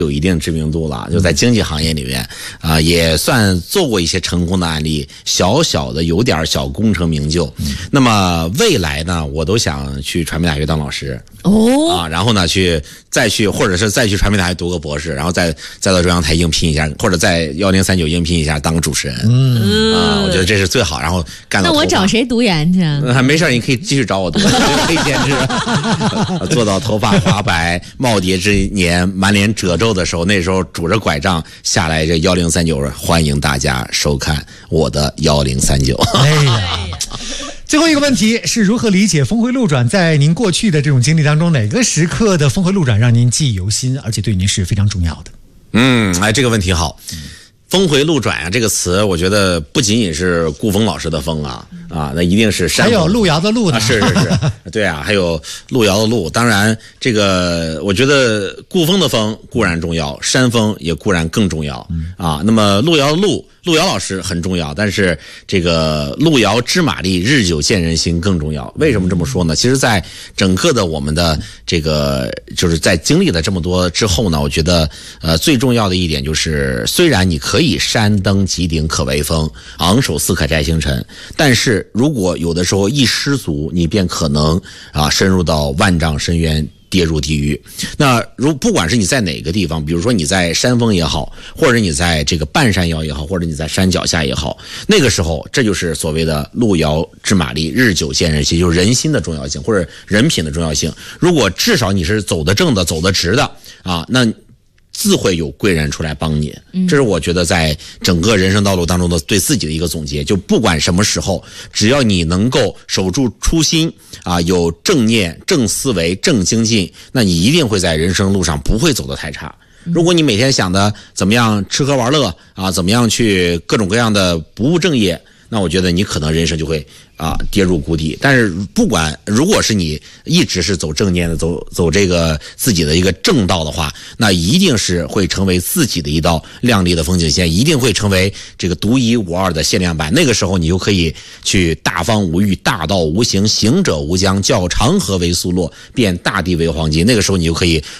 有一定知名度了，就在经纪行业里面也算做过一些成功的案例，小小的有点小功成名就。那么未来呢，我都想去传媒大学当老师然后呢再去或者是再去传媒大学读个博士，然后再到中央台应聘一下，或者在1039应聘一下当个主持人。我觉得这是最好。然后干到那我找谁读研去？ 没事，你可以继续找我读，可以坚持做到头发花白、耄耋之年、满脸褶皱的时候，那时候拄着拐杖下来这1039，欢迎大家收看我的1039。 哎呀，最后一个问题是如何理解峰回路转？在您过去的这种经历当中，哪个时刻的峰回路转让您记忆犹新，而且对您是非常重要的？ 这个问题好。峰回路转啊，这个词我觉得不仅仅是顾峰老师的峰那一定是山峰， 还有路遥的路呢。 是，对啊，还有路遥的路。当然，这个我觉得顾峰的峰固然重要，山峰也固然更重要那么路遥的路，路遥老师很重要，但是这个路遥知马力，日久见人心更重要。为什么这么说呢？其实在整个的我们的这个就是在经历了这么多之后呢，我觉得最重要的一点就是，虽然你可以山登极顶可为峰，昂首四可摘星辰，但是如果有的时候一失足，你便可能深入到万丈深渊，跌入地狱。那不管是你在哪个地方，比如说你在山峰也好，或者你在这个半山腰也好，或者你在山脚下也好，那个时候这就是所谓的路遥知马力，日久见人心，就是人心的重要性或者人品的重要性。如果至少你是走得正的，走得直的那自会有贵人出来帮你。这是我觉得在整个人生道路当中的对自己的一个总结。就不管什么时候，只要你能够守住初心有正念、正思维、正精进，那你一定会在人生路上不会走得太差。如果你每天想的怎么样吃喝玩乐怎么样去各种各样的不务正业，那我觉得你可能人生就会跌入谷底。但是不管如果是你一直是走正念的，走这个自己的一个正道的话，那一定是会成为自己的一道亮丽的风景线，一定会成为这个独一无二的限量版。那个时候你就可以去大方无欲，大道无形，行者无疆，叫长河为苏洛，变大地为黄金。那个时候你就可以